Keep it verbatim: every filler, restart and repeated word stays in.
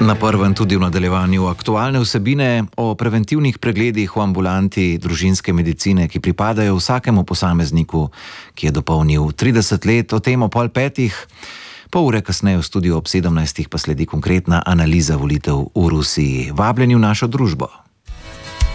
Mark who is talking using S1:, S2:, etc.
S1: Na prvem tudi v nadaljevanju aktualne vsebine o preventivnih pregledih v ambulanti družinske medicine, ki pripadajo vsakemu posamezniku, ki je dopolnil trideset let, o tem o pol petih. Pol ure kasneje v studiu ob sedemnajstih pa sledi konkretna analiza volitev v Rusiji. Vabljeni v našo družbo.